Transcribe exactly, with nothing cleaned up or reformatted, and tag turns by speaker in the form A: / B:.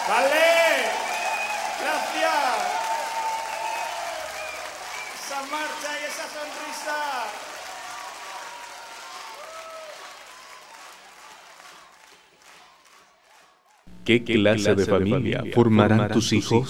A: Vale, gracias. Esa marcha y esa sonrisa.
B: ¿Qué clase de familia formarán tus hijos?